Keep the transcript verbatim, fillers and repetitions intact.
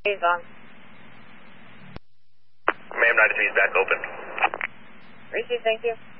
He's on. Ma'am, ninety-three is back open. Receive, thank you.